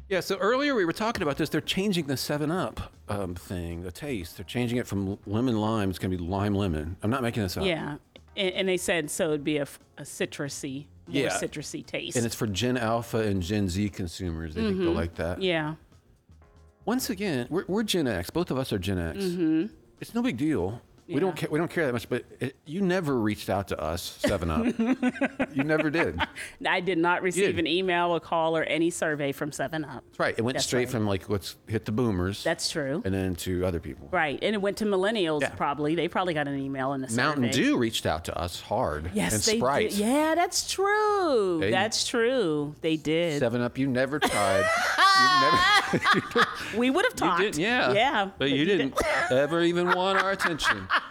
Yeah, so earlier we were talking about this. They're changing the 7-Up thing, the taste. They're changing it from lemon lime. It's going to be lime lemon. I'm not making this up. Yeah. And they said so it'd be a citrusy, more citrusy taste. And it's for Gen Alpha and Gen Z consumers. They think they'll like that. Yeah. Once again, we're Gen X. Both of us are Gen X. It's no big deal. We don't care. We don't care that much. But you never reached out to us, 7-Up. You never did. I did not receive an email, a call, or any survey from 7-Up. That's right. It went straight from let's hit the boomers. That's true. And then to other people. Right. And it went to millennials probably. They probably got an email and a survey. Mountain Dew reached out to us hard. Yes, and they Sprite. did. Yeah, that's true. That's true. They did. 7-Up, you never tried. We would have talked. You did, yeah. Yeah. But you didn't ever even want our attention.